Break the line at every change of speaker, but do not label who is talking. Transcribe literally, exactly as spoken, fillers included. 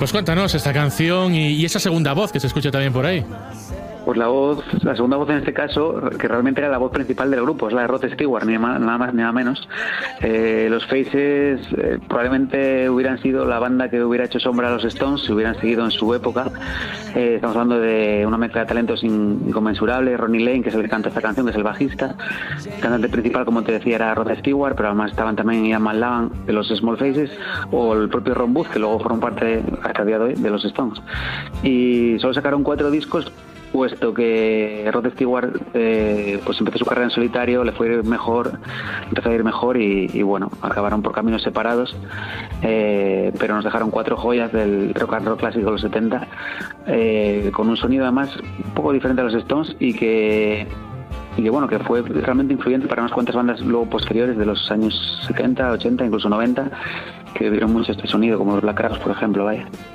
Pues cuéntanos esta canción y, y esa segunda voz que se escucha también por ahí.
Pues la voz, la segunda voz en este caso, que realmente era la voz principal del grupo, es la de Rod Stewart, ni más, nada más ni nada menos. Eh, los Faces eh, probablemente hubieran sido la banda que hubiera hecho sombra a los Stones si hubieran seguido en su época. Eh, estamos hablando de una mezcla de talentos inconmensurable. Ronnie Lane, que es el que canta esta canción, que es el bajista. El cantante principal, como te decía, era Rod Stewart, pero además estaban también Ian McLagan de los Small Faces, o el propio Ron Wood, que luego fueron parte, hasta el día de hoy, de los Stones. Y solo sacaron cuatro discos, puesto que Rod Stewart eh, pues empezó su carrera en solitario, le fue mejor, empezó a ir mejor y, y bueno, acabaron por caminos separados, eh, pero nos dejaron cuatro joyas del rock and roll clásico de los setenta, eh, con un sonido además un poco diferente a los Stones y que y que bueno, que fue realmente influyente para unas cuantas bandas luego posteriores de los años setenta, ochenta, incluso noventa, que vieron mucho este sonido, como los Black Crowes, por ejemplo, vaya.